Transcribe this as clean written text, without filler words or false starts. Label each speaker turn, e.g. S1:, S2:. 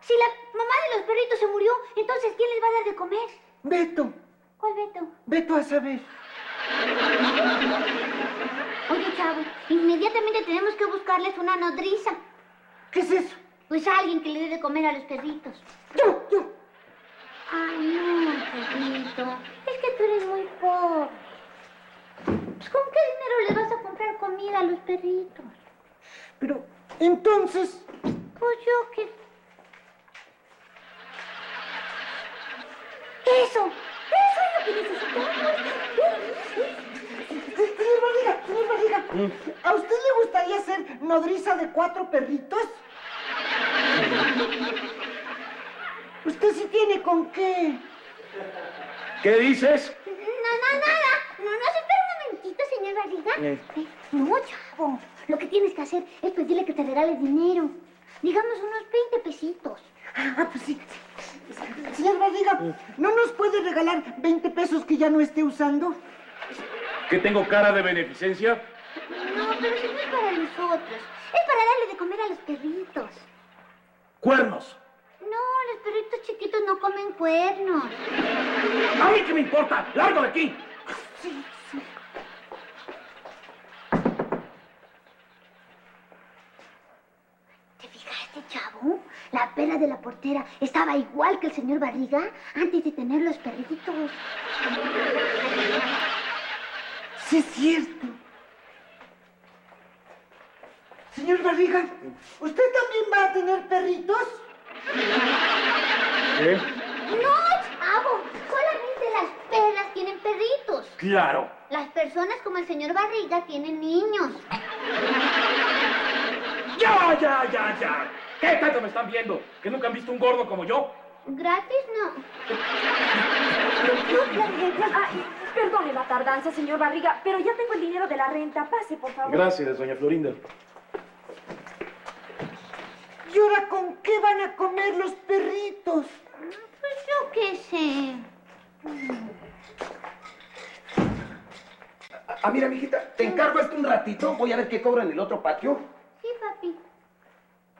S1: Si la mamá de los perritos se murió, entonces ¿quién les va a dar de comer?
S2: Beto.
S1: ¿Cuál Beto?
S2: Beto a saber.
S1: Oye, chavo, inmediatamente tenemos que buscarles una nodriza.
S2: ¿Qué es eso?
S1: Pues alguien que le dé de comer a los perritos.
S2: Yo.
S1: Ay, no, perrito. Es que tú eres muy pobre. Pues, ¿con qué dinero les vas a comprar comida a los perritos?
S2: Pero, entonces...
S1: Pues yo qué... ¡Eso! ¡Eso es lo que necesitamos!
S2: Señor Barriga, ¿a usted le gustaría ser nodriza de 4 perritos? ¿Usted sí tiene con qué?
S3: ¿Qué dices?
S1: Nada. No, se espera un momentito, señor Barriga. No, chavo. Lo que tienes que hacer es pedirle que te regale dinero. Digamos unos 20 pesitos.
S2: Ah, pues sí. Señor Barriga, ¿no nos puede regalar 20 pesos que ya no esté usando?
S3: ¿Que tengo cara de beneficencia?
S1: No, pero si no es para nosotros. Es para darle de comer a los perritos.
S3: ¡Cuernos!
S1: No, los perritos chiquitos no comen cuernos.
S3: ¿A mí qué me importa? ¡Largo de aquí!
S2: Sí.
S1: ¿Te fijaste, chavo? La perra de la portera estaba igual que el señor Barriga antes de tener los perritos.
S2: Sí, es cierto. Señor Barriga, ¿usted también va a tener perritos?
S3: ¿Qué?
S1: No, chavo. Solamente las perras tienen perritos.
S3: ¡Claro!
S1: Las personas como el señor Barriga tienen niños.
S3: ¡Ya! ¿Qué tanto me están viendo? ¿Que nunca han visto un gordo como yo?
S1: Gratis no.
S4: Perdone la tardanza, señor Barriga, pero ya tengo el dinero de la renta. Pase, por favor.
S3: Gracias, doña Florinda.
S2: ¿Y ahora con qué van a comer los perritos?
S1: Pues yo qué sé.
S5: Mira, mijita, te encargo esto un ratito. Voy a ver qué cobro en el otro patio.